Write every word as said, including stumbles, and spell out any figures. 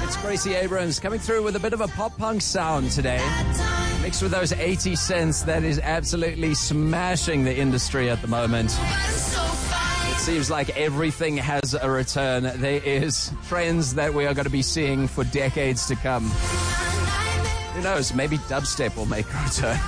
Gracie Abrams coming through with a bit of a pop-punk sound today. Mixed with those eighty cents that is absolutely smashing the industry at the moment. It seems like everything has a return. There is trends that we are going to be seeing for decades to come. Who knows, maybe dubstep will make a return.